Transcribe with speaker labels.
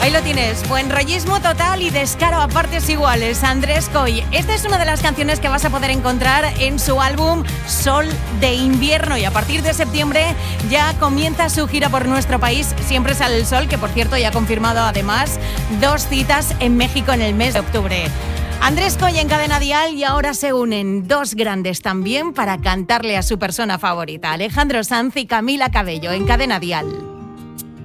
Speaker 1: Ahí lo tienes, buenrollismo total y descaro a partes iguales. Andrés Coll. Esta es una de las canciones que vas a poder encontrar en su álbum Sol de Invierno, y a partir de septiembre ya comienza su gira por nuestro país. Siempre sale el sol, que por cierto ya ha confirmado además 2 citas en México en el mes de octubre. Andrés Coll en Cadena Dial, y ahora se unen 2 grandes también para cantarle a su persona favorita, Alejandro Sanz y Camila Cabello en Cadena Dial.